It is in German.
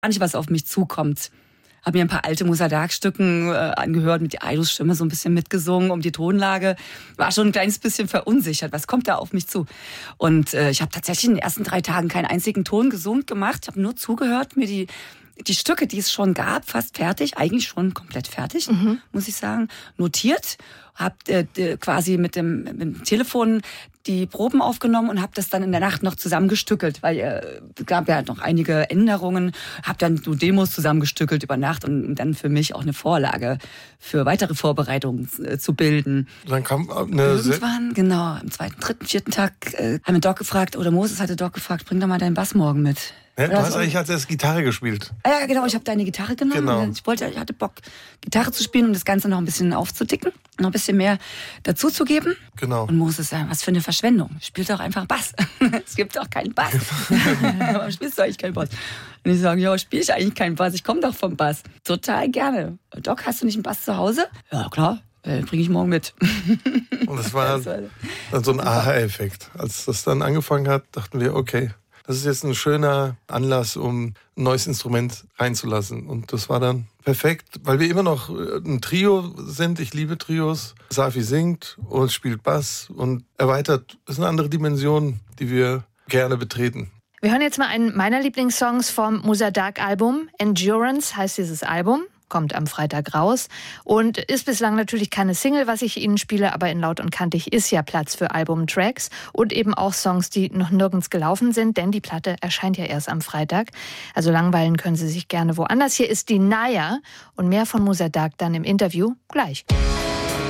nicht, was auf mich zukommt. Habe mir ein paar alte Musadaq-Stücken angehört, mit der Aidus-Stimme so ein bisschen mitgesungen um die Tonlage. War schon ein kleines bisschen verunsichert. Was kommt da auf mich zu? Und ich habe tatsächlich in den ersten 3 Tagen keinen einzigen Ton gesungen gemacht. Ich habe nur zugehört, mir die Stücke, die es schon gab, fast fertig, eigentlich schon komplett fertig, muss ich sagen, notiert. Hab quasi mit dem Telefon die Proben aufgenommen und habe das dann in der Nacht noch zusammengestückelt, weil es gab ja noch einige Änderungen. Habe dann so Demos zusammengestückelt über Nacht und dann für mich auch eine Vorlage für weitere Vorbereitungen zu bilden. Dann kam irgendwann, genau, am 2., 3., 4. Tag haben wir Doc gefragt, oder Moses hatte Doc gefragt, bring doch mal deinen Bass morgen mit. Ja, du hast eigentlich als erst Gitarre gespielt. Ja, genau, ich habe deine Gitarre genommen. Genau. Und ich hatte Bock, Gitarre zu spielen, um das Ganze noch ein bisschen aufzudicken, noch ein bisschen mehr dazu zu geben. Genau. Und Moses sagt, was für eine Verschwendung. Spielt doch einfach Bass. Es gibt doch keinen Bass. Warum spielst du eigentlich keinen Bass? Und ich sage, ja, spiele ich eigentlich keinen Bass. Ich komme doch vom Bass. Total gerne. Doc, hast du nicht einen Bass zu Hause? Ja, klar. Bringe ich morgen mit. Und das war dann so ein Aha-Effekt. Als das dann angefangen hat, dachten wir, okay, das ist jetzt ein schöner Anlass, um ein neues Instrument reinzulassen. Und das war dann perfekt, weil wir immer noch ein Trio sind. Ich liebe Trios. Safi singt und spielt Bass und erweitert. Das ist eine andere Dimension, die wir gerne betreten. Wir hören jetzt mal einen meiner Lieblingssongs vom Musadaq-Album. Endurance heißt dieses Album. Kommt am Freitag raus und ist bislang natürlich keine Single, was ich Ihnen spiele, aber in Laut und Kantig ist ja Platz für Albumtracks und eben auch Songs, die noch nirgends gelaufen sind, denn die Platte erscheint ja erst am Freitag. Also langweilen können Sie sich gerne woanders. Hier ist die Naya und mehr von Musadaq dann im Interview gleich.